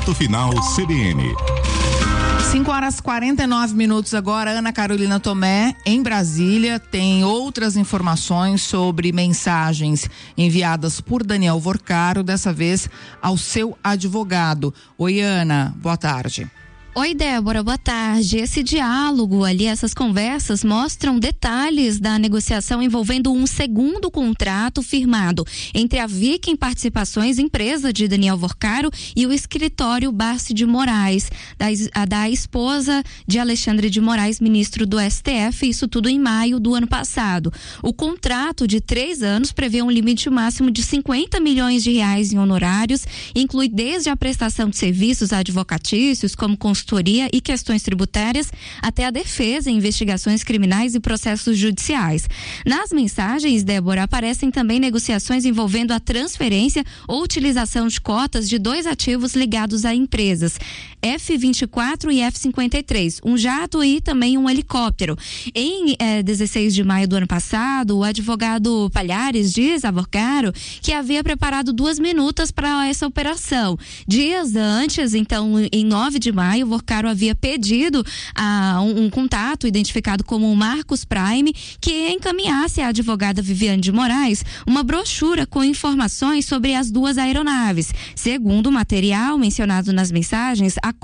Ponto Final CBN. 5h49 agora. Ana Carolina Tomé, em Brasília, tem outras informações sobre mensagens enviadas por Daniel Vorcaro, dessa vez ao seu advogado. Oi, Ana, boa tarde. Oi, Débora, boa tarde. Esse diálogo ali, essas conversas mostram detalhes da negociação envolvendo um segundo contrato firmado entre a Viking Participações, empresa de Daniel Vorcaro, e o escritório Barsi de Moraes, da esposa de Alexandre de Moraes, ministro do STF, isso tudo em maio do ano passado. O contrato de 3 anos prevê um limite máximo de 50 milhões de reais em honorários, inclui desde a prestação de serviços advocatícios, como consultoria e questões tributárias, até a defesa em investigações criminais e processos judiciais. Nas mensagens, Débora, aparecem também negociações envolvendo a transferência ou utilização de cotas de 2 ativos ligados a empresas, F-24 e F-53, um jato e também um helicóptero. Em 16 de maio do ano passado, o advogado Palhares diz a Vorcaro que havia preparado 2 minutas para essa operação. Dias antes, então, em 9 de maio, Vorcaro havia pedido a um contato identificado como Marcos Prime que encaminhasse à advogada Viviane de Moraes uma brochura com informações sobre as 2 aeronaves. Segundo o material mencionado nas mensagens, a